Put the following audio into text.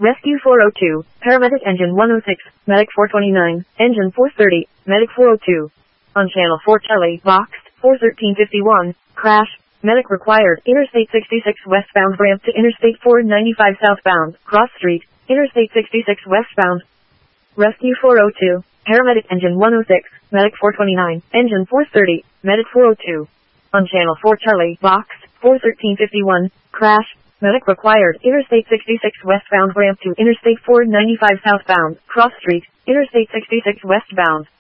Rescue 402, Paramedic Engine 106, Medic 429, Engine 430, Medic 402. On Channel 4 Charlie, Boxed, 41351, crash, medic required, Interstate 66 westbound ramp to Interstate 495 southbound, cross street, Interstate 66 westbound. Rescue 402, Paramedic Engine 106, Medic 429, Engine 430, Medic 402. On Channel 4 Charlie, Boxed, 41351, crash, medic required, Interstate 66 westbound ramp to Interstate 495 southbound, cross street, Interstate 66 westbound.